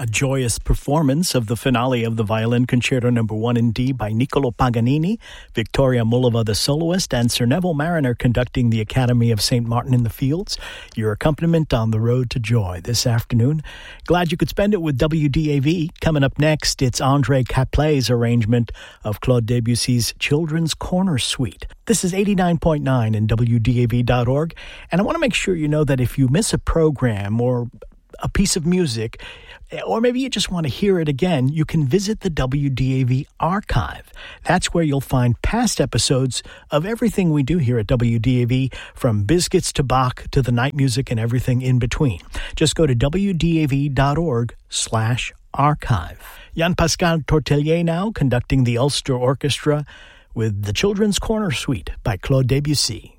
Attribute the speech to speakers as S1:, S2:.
S1: A joyous performance of the finale of the Violin Concerto No. 1 in D by Niccolò Paganini, Victoria Mullava the soloist, and Sir Neville Mariner conducting the Academy of St. Martin in the Fields, your accompaniment on the road to joy this afternoon. Glad you could spend it with WDAV. Coming up next, it's André Caplet's arrangement of Claude Debussy's Children's Corner Suite. This is 89.9 and WDAV.org, and I want to make sure you know that if you miss a program or a piece of music, or maybe you just want to hear it again, you can visit the WDAV archive. That's where you'll find past episodes of everything we do here at WDAV, from biscuits to Bach to the night music and everything in between. Just go to WDAV.org/archive. Jean-Pascal Tortelier now conducting the Ulster Orchestra with the Children's Corner Suite by Claude Debussy.